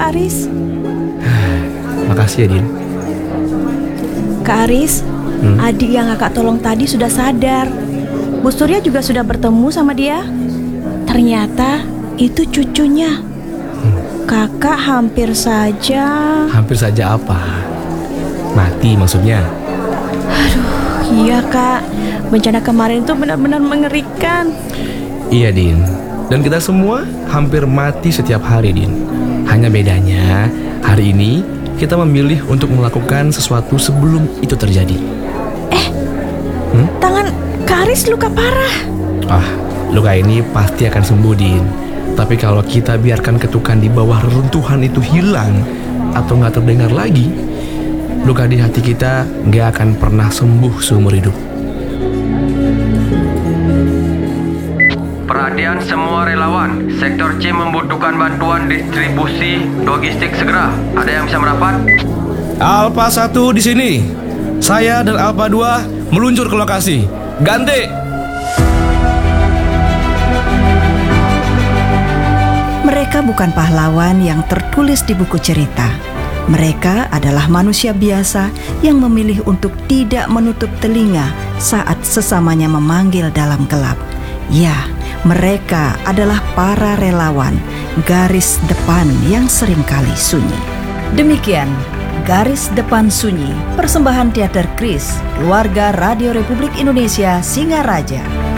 Kak Aris. Makasih ya, Din. Kak Aris, adik yang kakak tolong tadi sudah sadar. Bu Surya juga sudah bertemu sama dia. Ternyata itu cucunya. Kakak hampir saja... Hampir saja apa? Mati maksudnya? Iya Kak, bencana kemarin itu benar-benar mengerikan. Iya, Din. Dan kita semua hampir mati setiap hari, Din. Hanya bedanya, hari ini kita memilih untuk melakukan sesuatu sebelum itu terjadi. Tangan Kak Aris luka parah. Luka ini pasti akan sembuh, Din. Tapi kalau kita biarkan ketukan di bawah reruntuhan itu hilang atau nggak terdengar lagi, luka di hati kita nggak akan pernah sembuh seumur hidup. Perhatian semua relawan, Sektor C membutuhkan bantuan distribusi logistik segera. Ada yang bisa merapat? Alpha 1 di sini. Saya dan Alpha 2 meluncur ke lokasi. Ganti! Mereka bukan pahlawan yang tertulis di buku cerita. Mereka adalah manusia biasa yang memilih untuk tidak menutup telinga saat sesamanya memanggil dalam gelap. Ya, mereka adalah para relawan, garis depan yang seringkali sunyi. Demikian, Garis Depan Sunyi, persembahan teater Kris, keluarga Radio Republik Indonesia Singaraja.